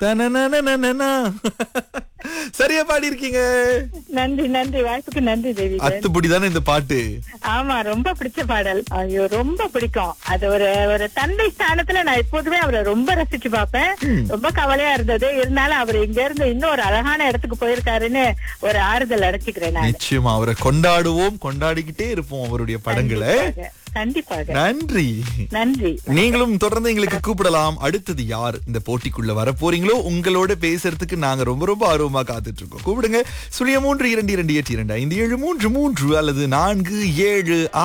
தனனனனனனா. சரியா பாடி இருக்கீங்க. நன்றி நன்றி, வாய்ப்புக்கு நன்றி தேவி. அத்துப்படி தானே இந்த பாட்டு. ஆமா, ரொம்ப பிடிச்ச பாடல். ஐயோ, ரொம்ப பிடிக்கும். அது ஒரு ஒரு தந்தை ஸ்தானத்துல நான் எப்போதுமே அவரை ரொம்ப ரசிச்சு பார்ப்பேன். ரொம்ப கவலையா இருந்தது. இருந்தாலும் அவர் இங்க இருந்து இன்னும் ஒரு அழகான இடத்துக்கு போயிருக்காருன்னு ஒரு ஆறுதல் அடைச்சிக்கிறேன் நான். நிச்சயமா அவரை கொண்டாடுவோம், கொண்டாடிக்கிட்டே இருப்போம் அவருடைய படங்களை. கண்டிப்பாக. நன்றி நன்றி. நீங்களும் தொடர்ந்து எங்களுக்கு கூப்பிடலாம். அடுத்தது யார் இந்த போட்டிக்குள்ள வர போறீங்களோ உங்களோட பேசுறதுக்கு நாங்க ரொம்ப ரொம்ப ஆர்வமா காத்துட்டு இருக்கோம். கூப்பிடுங்க 0322282573 அல்லது 47